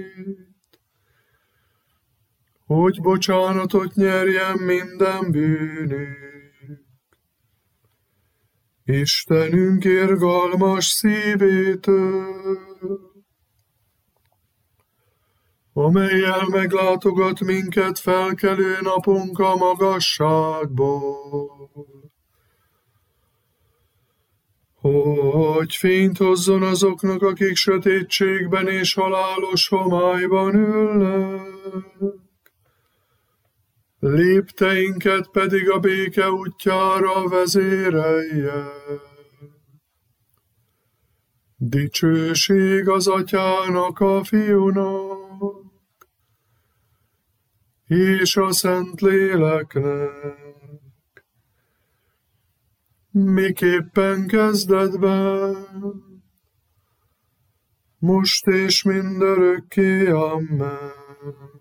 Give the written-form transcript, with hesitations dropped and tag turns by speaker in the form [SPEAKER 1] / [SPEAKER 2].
[SPEAKER 1] hogy bocsánatot nyerjen minden bűnünk. Istenünk irgalmas szívétől, amellyel meglátogat minket felkelő napunk a magasságból, hogy fényt hozzon azoknak, akik sötétségben és halálos homályban ülnek, lépteinket pedig a béke útjára vezérelje. Dicsőség az Atyának, a Fiúnak, és a Szentléleknek, miképpen kezdetben, most és mindörökké. Amen.